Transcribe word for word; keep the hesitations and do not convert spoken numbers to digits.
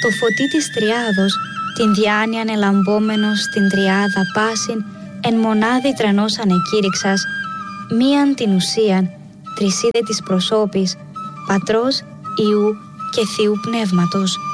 το φωτί της τριάδος, την διάνοιαν ελαμπόμενος στην τριάδα πάσιν, εν μονάδι τρανός ανεκήρυξας, μίαν την ουσίαν, τρισίδε της προσώπης, Πατρός, Υιού και Θείου Πνεύματος.